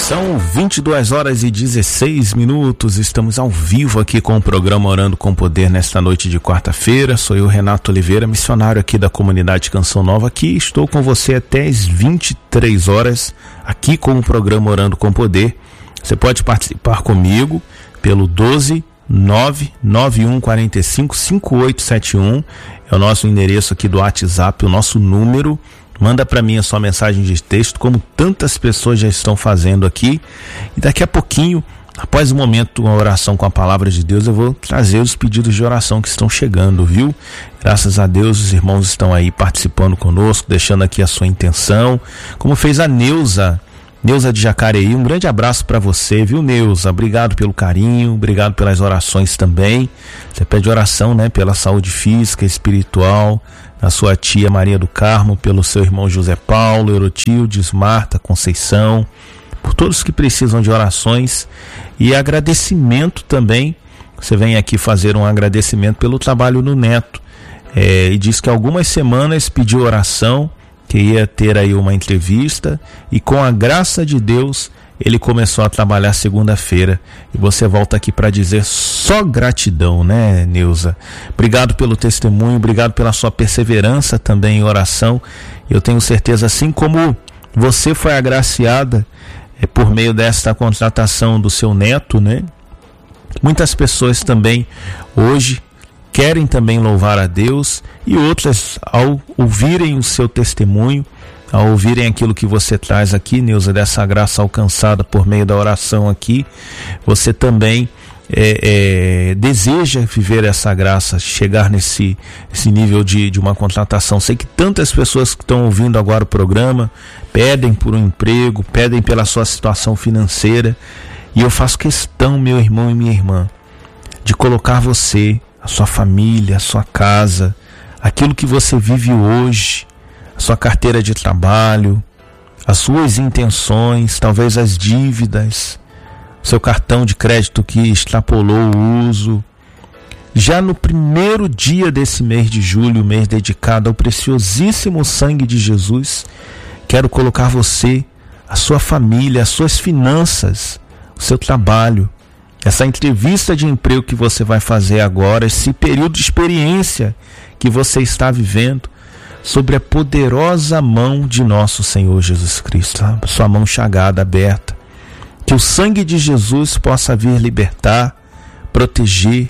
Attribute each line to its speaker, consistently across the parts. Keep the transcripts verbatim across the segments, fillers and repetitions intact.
Speaker 1: São vinte e duas horas e dezesseis minutos, estamos ao vivo aqui com o programa Orando com Poder nesta noite de quarta-feira. Sou eu, Renato Oliveira, missionário aqui da comunidade Canção Nova, aqui estou com você até as vinte e três horas, aqui com o programa Orando com Poder. Você pode participar comigo pelo doze nove nove um quatro cinco cinco oito sete um, é o nosso endereço aqui do WhatsApp, o nosso número. Manda para mim a sua mensagem de texto, como tantas pessoas já estão fazendo aqui. E daqui a pouquinho, após o momento, uma oração com a palavra de Deus, eu vou trazer os pedidos de oração que estão chegando, viu? Graças a Deus, os irmãos estão aí participando conosco, deixando aqui a sua intenção, como fez a Neuza, Neuza de Jacareí. Um grande abraço para você, viu, Neuza? Obrigado pelo carinho, obrigado pelas orações também. Você pede oração, né, pela saúde física, espiritual, a sua tia Maria do Carmo, pelo seu irmão José Paulo, Eurotildes, Marta, Conceição, por todos que precisam de orações e agradecimento também. Você vem aqui fazer um agradecimento pelo trabalho no Neto, é, e diz que algumas semanas pediu oração, que ia ter aí uma entrevista, e com a graça de Deus ele começou a trabalhar segunda-feira. E você volta aqui para dizer só gratidão, né, Neuza? Obrigado pelo testemunho, obrigado pela sua perseverança também em oração. Eu tenho certeza, assim como você foi agraciada é, por meio desta contratação do seu neto, né? Muitas pessoas também hoje querem também louvar a Deus, e outras, ao ouvirem o seu testemunho, ao ouvirem aquilo que você traz aqui, Neuza, dessa graça alcançada por meio da oração aqui, você também é, é, deseja viver essa graça, chegar nesse esse nível de, de uma contratação. Sei que tantas pessoas que estão ouvindo agora o programa pedem por um emprego, pedem pela sua situação financeira, e eu faço questão, meu irmão e minha irmã, de colocar você, a sua família, a sua casa, aquilo que você vive hoje, sua carteira de trabalho, as suas intenções, talvez as dívidas, seu cartão de crédito que extrapolou o uso. Já no primeiro dia desse mês de julho, mês dedicado ao preciosíssimo sangue de Jesus, quero colocar você, a sua família, as suas finanças, o seu trabalho, essa entrevista de emprego que você vai fazer agora, esse período de experiência que você está vivendo, sobre a poderosa mão de nosso Senhor Jesus Cristo, a sua mão chagada, aberta, que o sangue de Jesus possa vir libertar, proteger,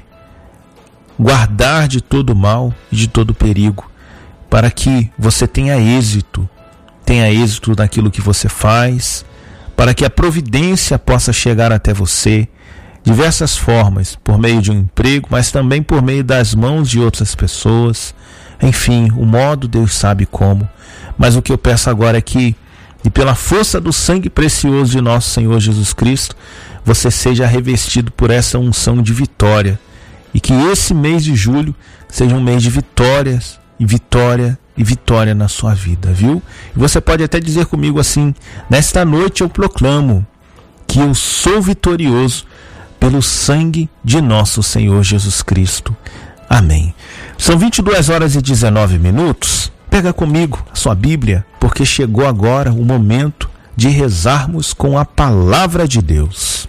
Speaker 1: guardar de todo mal e de todo perigo, para que você tenha êxito, tenha êxito naquilo que você faz, para que a providência possa chegar até você, diversas formas, por meio de um emprego, mas também por meio das mãos de outras pessoas. Enfim, o modo Deus sabe como, mas o que eu peço agora é que, e pela força do sangue precioso de nosso Senhor Jesus Cristo, você seja revestido por essa unção de vitória, e que esse mês de julho seja um mês de vitórias, e vitória, e vitória na sua vida, viu? E você pode até dizer comigo assim: nesta noite eu proclamo que eu sou vitorioso pelo sangue de nosso Senhor Jesus Cristo. Amém. São vinte e duas horas e dezenove minutos. Pega comigo a sua Bíblia, porque chegou agora o momento de rezarmos com a palavra de Deus.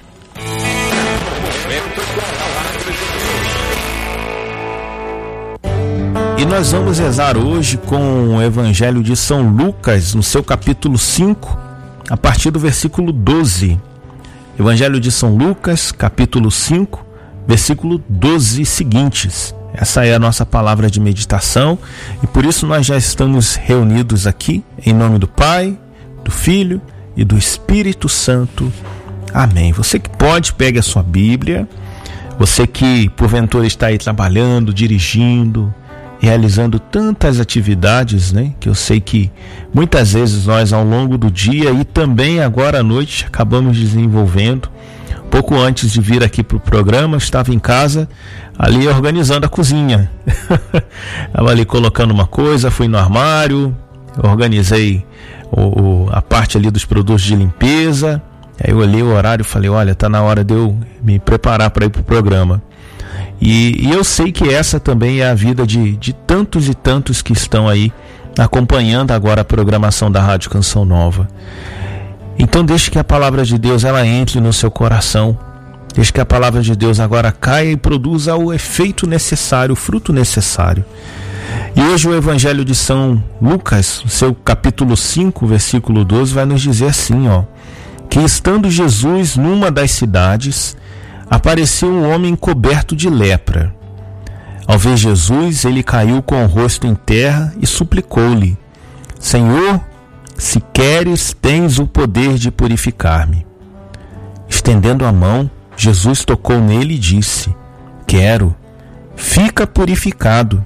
Speaker 1: E nós vamos rezar hoje com o Evangelho de São Lucas, no seu capítulo cinco, a partir do versículo doze. Evangelho de São Lucas, capítulo cinco, versículo doze seguintes. Essa é a nossa palavra de meditação, e por isso nós já estamos reunidos aqui em nome do Pai, do Filho e do Espírito Santo. Amém. Você que pode, pegue a sua Bíblia. Você que porventura está aí trabalhando, dirigindo, realizando tantas atividades, né? Que eu sei que muitas vezes nós ao longo do dia e também agora à noite acabamos desenvolvendo. Pouco antes de vir aqui para o programa, estava em casa, ali organizando a cozinha. Estava ali colocando uma coisa, fui no armário, organizei o, o, a parte ali dos produtos de limpeza. Aí eu olhei o horário e falei: olha, está na hora de eu me preparar para ir para o programa. E, e eu sei que essa também é a vida de, de tantos e tantos que estão aí acompanhando agora a programação da Rádio Canção Nova. Então deixe que a palavra de Deus ela entre no seu coração. Deixe que a palavra de Deus agora caia e produza o efeito necessário, o fruto necessário. E hoje o Evangelho de São Lucas, seu capítulo cinco, versículo doze, vai nos dizer assim, ó, que estando Jesus numa das cidades, apareceu um homem coberto de lepra. Ao ver Jesus, ele caiu com o rosto em terra e suplicou-lhe: Senhor, se queres, tens o poder de purificar-me. Estendendo a mão, Jesus tocou nele e disse: Quero, fica purificado.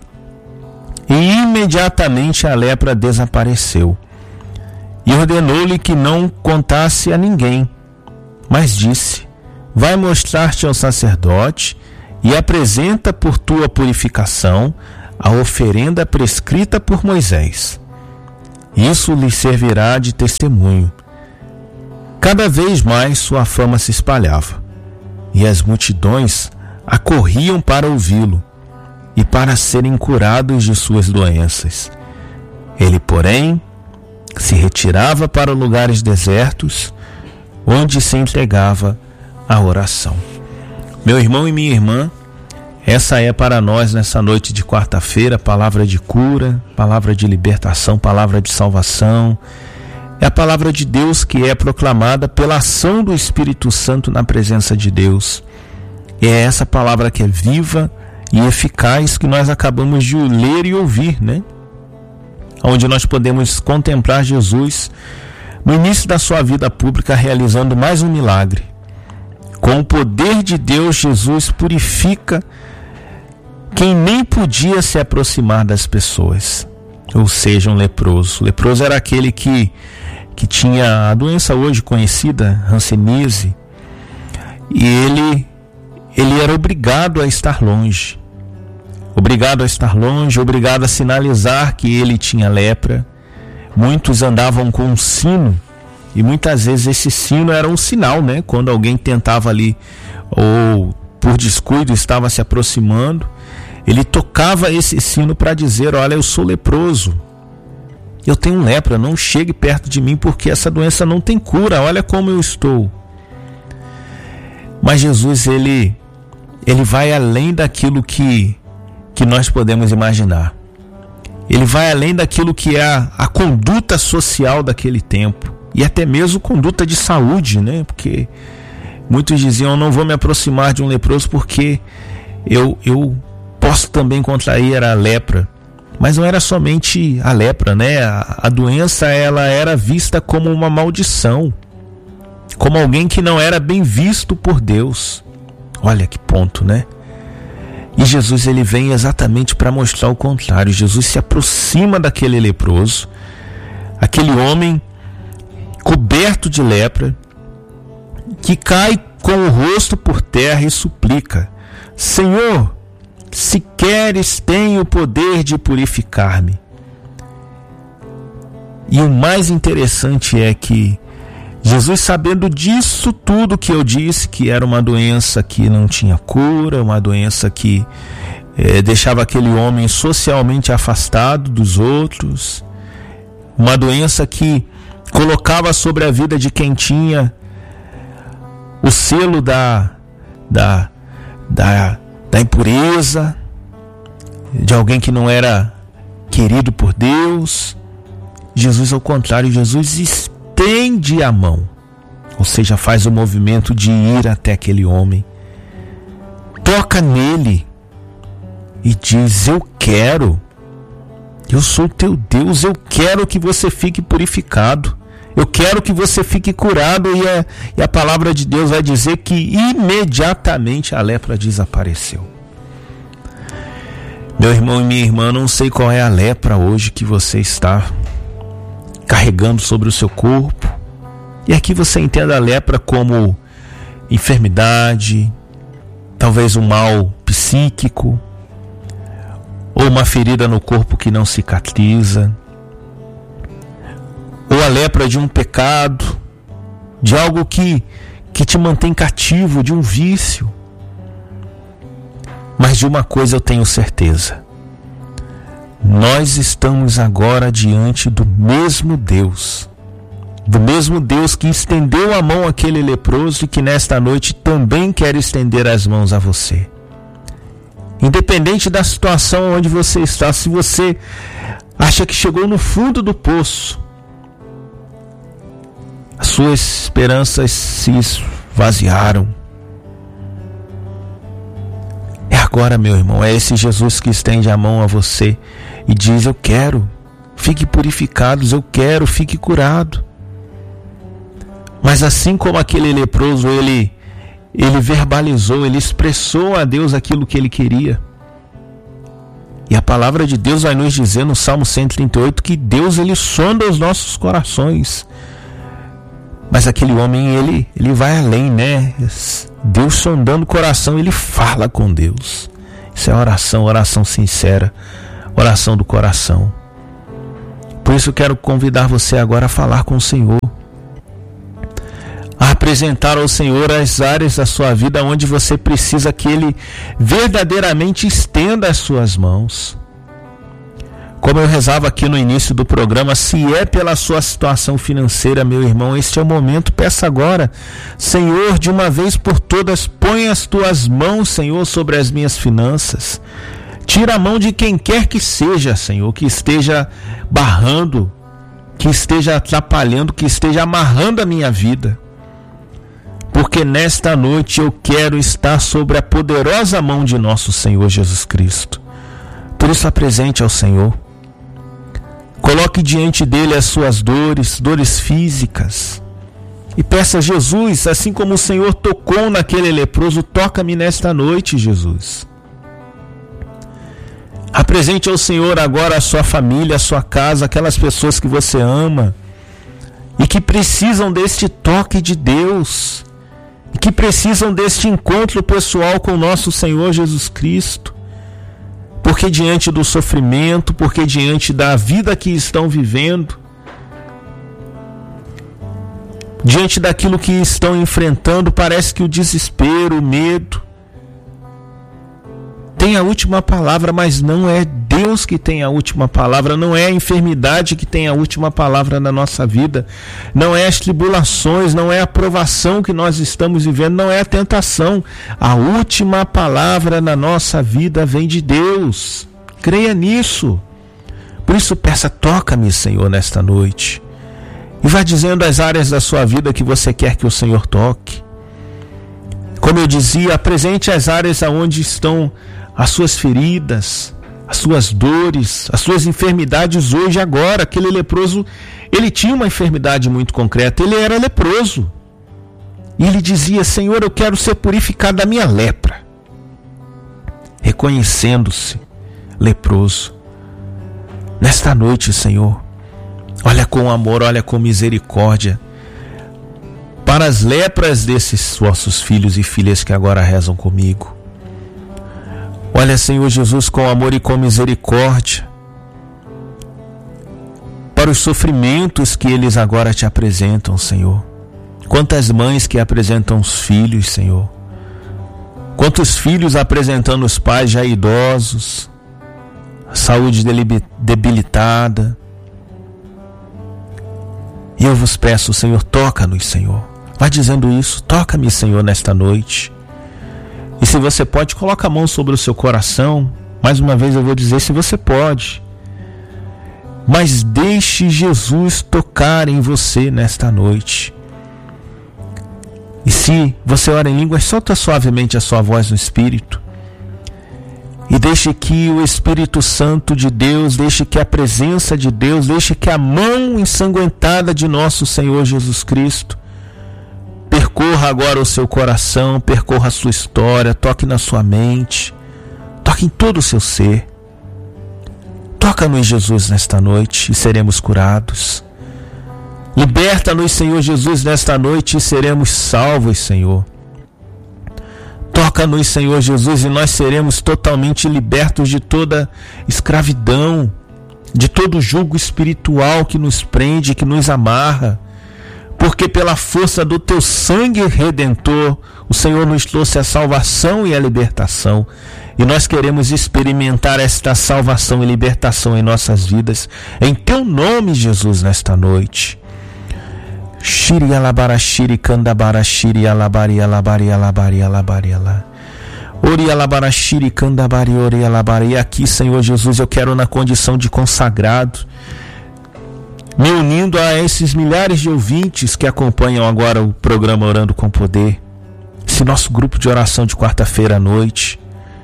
Speaker 1: E imediatamente a lepra desapareceu. E ordenou-lhe que não contasse a ninguém, mas disse: Vai mostrar-te ao sacerdote e apresenta por tua purificação a oferenda prescrita por Moisés. Isso lhe servirá de testemunho. Cada vez mais sua fama se espalhava, e as multidões acorriam para ouvi-lo e para serem curados de suas doenças. Ele, porém, se retirava para lugares desertos, onde se entregava à oração. Meu irmão e minha irmã, essa é para nós nessa noite de quarta-feira, palavra de cura, palavra de libertação, palavra de salvação. É a palavra de Deus que é proclamada pela ação do Espírito Santo na presença de Deus. E é essa palavra que é viva e eficaz que nós acabamos de ler e ouvir, né? Onde nós podemos contemplar Jesus no início da sua vida pública realizando mais um milagre. Com o poder de Deus, Jesus purifica quem nem podia se aproximar das pessoas, ou seja, um leproso. O leproso era aquele que, que tinha a doença hoje conhecida, hanseníase, e ele, ele era obrigado a estar longe. Obrigado a estar longe, obrigado a sinalizar que ele tinha lepra. Muitos andavam com um sino, e muitas vezes esse sino era um sinal, né? Quando alguém tentava ali, ou por descuido estava se aproximando, ele tocava esse sino para dizer: olha, eu sou leproso, eu tenho lepra, não chegue perto de mim porque essa doença não tem cura, olha como eu estou. Mas Jesus, ele, ele vai além daquilo que, que nós podemos imaginar. Ele vai além daquilo que é a, a conduta social daquele tempo, e até mesmo conduta de saúde, né? Porque muitos diziam: eu não vou me aproximar de um leproso porque eu, eu posso também contrair a lepra. Mas não era somente a lepra, né? A, a doença, ela era vista como uma maldição, como alguém que não era bem visto por Deus. Olha que ponto, né? E Jesus, ele vem exatamente para mostrar o contrário. Jesus se aproxima daquele leproso, aquele homem coberto de lepra, que cai com o rosto por terra e suplica: Senhor, se queres, tem o poder de purificar-me. E o mais interessante é que Jesus, sabendo disso tudo que eu disse, que era uma doença que não tinha cura, uma doença que eh, deixava aquele homem socialmente afastado dos outros, uma doença que colocava sobre a vida de quem tinha o selo da, da, da, da impureza, de alguém que não era querido por Deus. Jesus, ao contrário, Jesus estende a mão, ou seja, faz o movimento de ir até aquele homem, toca nele e diz: eu quero, eu sou teu Deus, eu quero que você fique purificado, eu quero que você fique curado. E a, e a palavra de Deus vai dizer que imediatamente a lepra desapareceu. Meu irmão e minha irmã, não sei qual é a lepra hoje que você está carregando sobre o seu corpo. E aqui você entenda a lepra como enfermidade, talvez um mal psíquico, ou uma ferida no corpo que não cicatriza, ou a lepra de um pecado, de algo que, que te mantém cativo, de um vício. Mas de uma coisa eu tenho certeza: nós estamos agora diante do mesmo Deus do mesmo Deus que estendeu a mão àquele leproso e que nesta noite também quer estender as mãos a você. Independente da situação onde você está, se você acha que chegou no fundo do poço, as suas esperanças se esvaziaram. É agora, meu irmão, é esse Jesus que estende a mão a você e diz: eu quero, fique purificados, eu quero, fique curado. Mas assim como aquele leproso, ele, ele verbalizou, ele expressou a Deus aquilo que ele queria. E a palavra de Deus vai nos dizer no Salmo cento e trinta e oito que Deus, ele sonda os nossos corações. Mas aquele homem, ele, ele vai além, né? Deus sondando o coração, ele fala com Deus. Isso é oração, oração sincera, oração do coração. Por isso eu quero convidar você agora a falar com o Senhor, a apresentar ao Senhor as áreas da sua vida onde você precisa que Ele verdadeiramente estenda as suas mãos. Como eu rezava aqui no início do programa, se é pela sua situação financeira, meu irmão, este é o momento, peça agora: Senhor, de uma vez por todas, põe as tuas mãos, Senhor, sobre as minhas finanças. Tira a mão de quem quer que seja, Senhor, que esteja barrando, que esteja atrapalhando, que esteja amarrando a minha vida. Porque nesta noite eu quero estar sobre a poderosa mão de nosso Senhor Jesus Cristo. Por isso, apresente ao Senhor. Coloque diante dele as suas dores, dores físicas. E peça: Jesus, assim como o Senhor tocou naquele leproso, toca-me nesta noite, Jesus. Apresente ao Senhor agora a sua família, a sua casa, aquelas pessoas que você ama e que precisam deste toque de Deus, e que precisam deste encontro pessoal com o nosso Senhor Jesus Cristo. Porque diante do sofrimento, porque diante da vida que estão vivendo, diante daquilo que estão enfrentando, parece que o desespero, o medo tem a última palavra, mas não é Deus que tem a última palavra, não é a enfermidade que tem a última palavra na nossa vida, não é as tribulações, não é a provação que nós estamos vivendo, não é a tentação. A última palavra na nossa vida vem de Deus. Creia nisso. Por isso, peça: toca-me, Senhor, nesta noite. E vá dizendo as áreas da sua vida que você quer que o Senhor toque. Como eu dizia, apresente as áreas aonde estão as suas feridas, as suas dores, as suas enfermidades hoje, agora. Aquele leproso, ele tinha uma enfermidade muito concreta, ele era leproso. E ele dizia: Senhor, eu quero ser purificado da minha lepra. Reconhecendo-se leproso. Nesta noite, Senhor, olha com amor, olha com misericórdia para as lepras desses vossos filhos e filhas que agora rezam comigo. Olha, Senhor Jesus, com amor e com misericórdia para os sofrimentos que eles agora te apresentam, Senhor. Quantas mães que apresentam os filhos, Senhor. Quantos filhos apresentando os pais já idosos, saúde debilitada. E eu vos peço, Senhor, toca-nos, Senhor. Vá dizendo isso: toca-me, Senhor, nesta noite. E se você pode, coloca a mão sobre o seu coração. Mais uma vez eu vou dizer: se você pode. Mas deixe Jesus tocar em você nesta noite. E se você ora em línguas, solta suavemente a sua voz no Espírito. E deixe que o Espírito Santo de Deus, deixe que a presença de Deus, deixe que a mão ensanguentada de nosso Senhor Jesus Cristo percorra agora o seu coração, percorra a sua história, toque na sua mente, toque em todo o seu ser. Toca-nos, Jesus, nesta noite e seremos curados. Liberta-nos, Senhor Jesus, nesta noite e seremos salvos, Senhor. Toca-nos, Senhor Jesus, e nós seremos totalmente libertos de toda escravidão, de todo jugo espiritual que nos prende, que nos amarra. Porque pela força do teu sangue redentor, o Senhor nos trouxe a salvação e a libertação. E nós queremos experimentar esta salvação e libertação em nossas vidas. Em teu nome, Jesus, nesta noite. Shiri alabara shiri kandabara shiri alabari alabari alabari alabari alabari. Ori alabara shiri kandabari ori alabari. E aqui, Senhor Jesus, eu quero na condição de consagrado, me unindo a esses milhares de ouvintes que acompanham agora o programa Orando com Poder, esse nosso grupo de oração de quarta-feira à noite.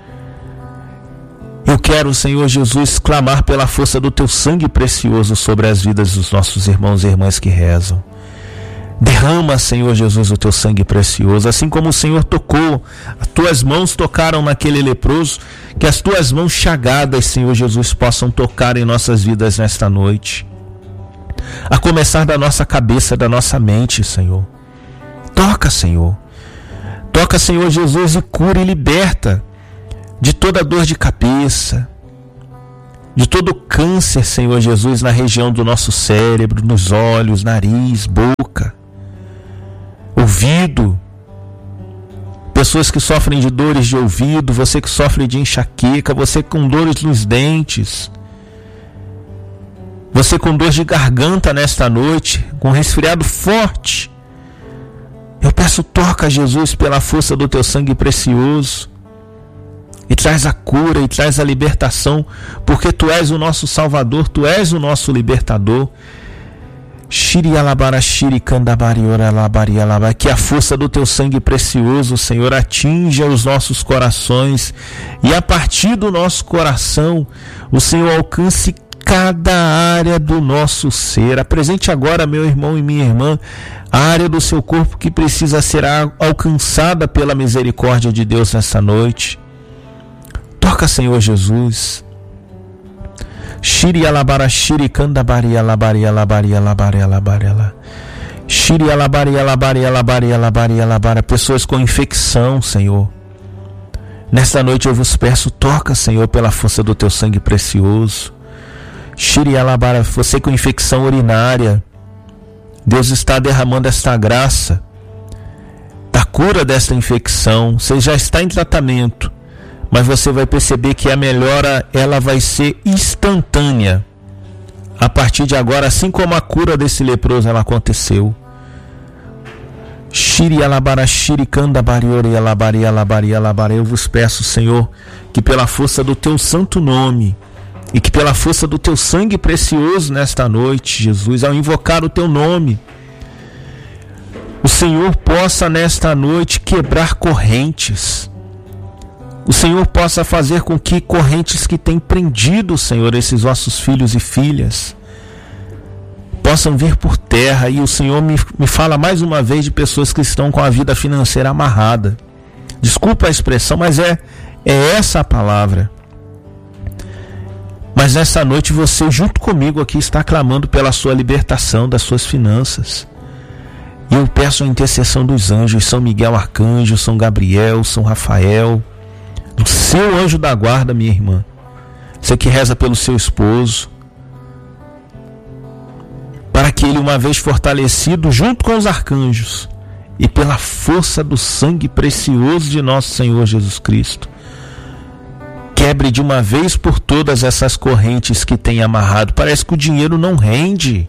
Speaker 1: Eu quero, Senhor Jesus, clamar pela força do Teu sangue precioso sobre as vidas dos nossos irmãos e irmãs que rezam. Derrama, Senhor Jesus, o Teu sangue precioso, assim como o Senhor tocou, as Tuas mãos tocaram naquele leproso, que as Tuas mãos chagadas, Senhor Jesus, possam tocar em nossas vidas nesta noite, a começar da nossa cabeça, da nossa mente, Senhor. Toca, Senhor. Toca, Senhor Jesus, e cura e liberta de toda dor de cabeça, de todo câncer, Senhor Jesus, na região do nosso cérebro, nos olhos, nariz, boca, ouvido. Pessoas que sofrem de dores de ouvido, você que sofre de enxaqueca, você com dores nos dentes, você com dor de garganta nesta noite, com resfriado forte. Eu peço, toca, Jesus, pela força do Teu sangue precioso, e traz a cura, e traz a libertação, porque Tu és o nosso Salvador, Tu és o nosso Libertador. Shiri alabara shiri kandabari ora alabari alabari. Que a força do Teu sangue precioso, Senhor, atinja os nossos corações, e a partir do nosso coração o Senhor alcance cada área do nosso ser. Apresente agora, meu irmão e minha irmã, a área do seu corpo que precisa ser alcançada pela misericórdia de Deus nessa noite. Toca, Senhor Jesus. Shiri alabara shiri kandabari alabari alabari alabari alabari alabari. Shiri alabari alabari alabari alabari alabari. Pessoas com infecção, Senhor, nesta noite eu vos peço, toca, Senhor, pela força do Teu sangue precioso. Shiri alabara. Você com infecção urinária, Deus está derramando esta graça da cura desta infecção. Você já está em tratamento, mas você vai perceber que a melhora, ela vai ser instantânea a partir de agora, assim como a cura desse leproso ela aconteceu. Shiri alabara shiri kandabari ori alabari alabari alabari. Eu vos peço, Senhor, que pela força do Teu santo nome e que pela força do Teu sangue precioso nesta noite, Jesus, ao invocar o Teu nome, o Senhor possa nesta noite quebrar correntes. O Senhor possa fazer com que correntes que têm prendido, Senhor, esses vossos filhos e filhas, possam vir por terra. E o Senhor me, me fala mais uma vez de pessoas que estão com a vida financeira amarrada. Desculpa a expressão, mas é, é essa a palavra. Mas nessa noite você, junto comigo aqui, está clamando pela sua libertação das suas finanças. E eu peço a intercessão dos anjos, São Miguel Arcanjo, São Gabriel, São Rafael, do seu anjo da guarda, minha irmã, você que reza pelo seu esposo, para que ele, uma vez fortalecido junto com os arcanjos e pela força do sangue precioso de nosso Senhor Jesus Cristo, quebre de uma vez por todas essas correntes que tem amarrado. Parece que o dinheiro não rende.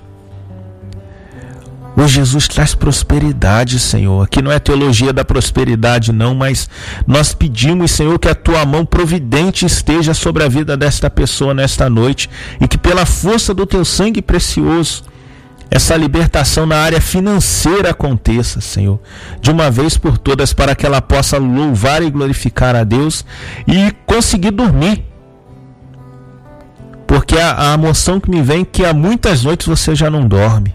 Speaker 1: O Jesus traz prosperidade, Senhor. Aqui não é teologia da prosperidade, não, mas nós pedimos, Senhor, que a Tua mão providente esteja sobre a vida desta pessoa nesta noite, e que pela força do Teu sangue precioso essa libertação na área financeira aconteça, Senhor, de uma vez por todas, para que ela possa louvar e glorificar a Deus e conseguir dormir. Porque a, a emoção que me vem é que há muitas noites você já não dorme.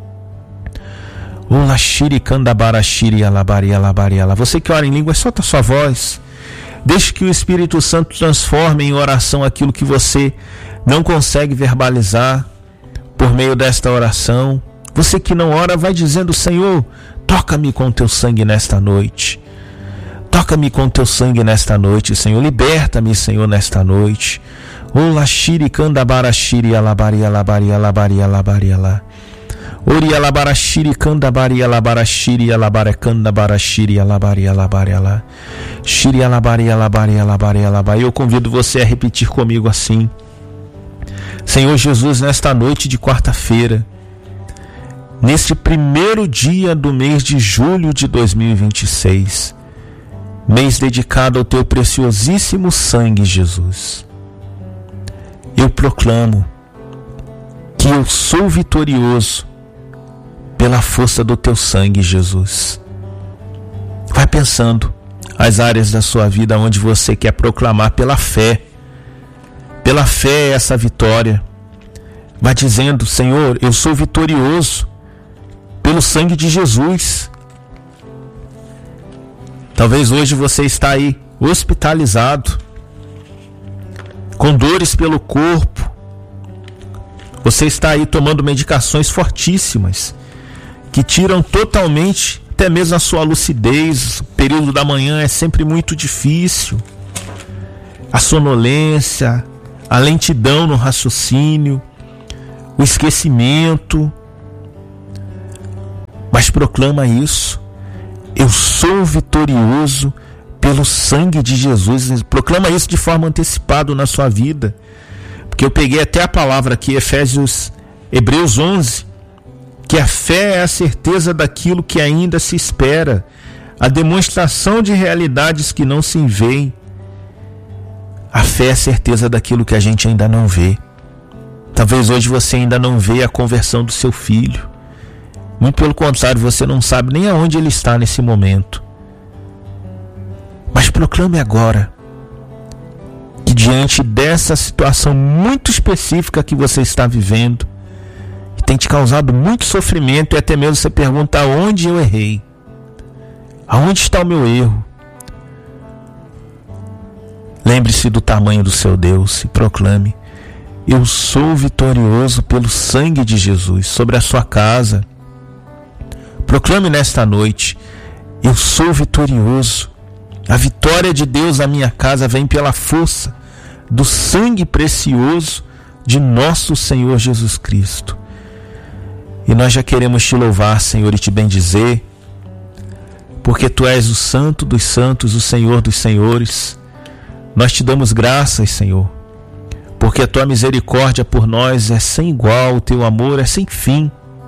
Speaker 1: Você que ora em línguas, solta a sua voz. Deixe que o Espírito Santo transforme em oração aquilo que você não consegue verbalizar por meio desta oração. Você que não ora, vai dizendo: Senhor, toca-me com Teu sangue nesta noite. Toca-me com Teu sangue nesta noite, Senhor. Liberta-me, Senhor, nesta noite. Ola shiri kandabara shiri alabari alabari alabari alabari alabari. Ori alabara shiri kandabari alabara shiri alabara kandabara shiri alabari alabari alabari. Shiri alabari alabari alabari alabari. Eu convido você a repetir comigo assim: Senhor Jesus, nesta noite de quarta-feira, neste primeiro dia do mês de julho de dois mil e vinte e seis, mês dedicado ao teu preciosíssimo sangue, Jesus, eu proclamo que eu sou vitorioso pela força do teu sangue, Jesus. Vai pensando as áreas da sua vida onde você quer proclamar pela fé, pela fé essa vitória. Vai dizendo: Senhor, eu sou vitorioso pelo sangue de Jesus. Talvez hoje você está aí hospitalizado, com dores pelo corpo. Você está aí tomando medicações fortíssimas que tiram totalmente até mesmo a sua lucidez. O período da manhã é sempre muito difícil. A sonolência, a lentidão no raciocínio, o esquecimento. Mas proclama isso: eu sou vitorioso pelo sangue de Jesus. Proclama isso de forma antecipada na sua vida, porque eu peguei até a palavra aqui, Efésios, Hebreus onze, que a fé é a certeza daquilo que ainda se espera, a demonstração de realidades que não se veem. A fé é a certeza daquilo que a gente ainda não vê. Talvez hoje você ainda não vê a conversão do seu filho. Muito pelo contrário, você não sabe nem aonde ele está nesse momento. Mas proclame agora que diante dessa situação muito específica que você está vivendo, que tem te causado muito sofrimento, e até mesmo você pergunta: aonde eu errei? Aonde está o meu erro? Lembre-se do tamanho do seu Deus e proclame: eu sou vitorioso pelo sangue de Jesus sobre a sua casa. Proclame nesta noite: eu sou vitorioso. A vitória de Deus na minha casa vem pela força do sangue precioso de nosso Senhor Jesus Cristo. E nós já queremos te louvar, Senhor, e te bendizer, porque Tu és o Santo dos Santos, o Senhor dos Senhores. Nós te damos graças, Senhor, porque a Tua misericórdia por nós é sem igual, o Teu amor é sem fim.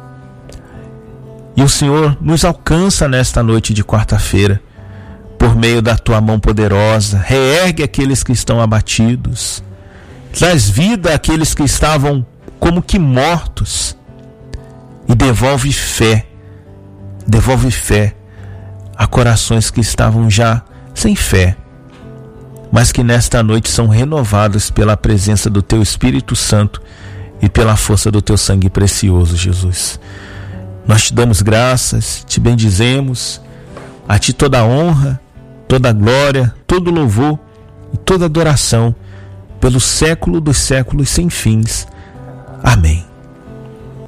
Speaker 1: E o Senhor nos alcança nesta noite de quarta-feira, por meio da Tua mão poderosa. Reergue aqueles que estão abatidos, traz vida àqueles que estavam como que mortos, e devolve fé, devolve fé a corações que estavam já sem fé, mas que nesta noite são renovados pela presença do Teu Espírito Santo e pela força do Teu sangue precioso, Jesus. Nós te damos graças, te bendizemos, a Ti toda a honra, toda a glória, todo o louvor e toda a adoração, pelo século dos séculos sem fins. Amém.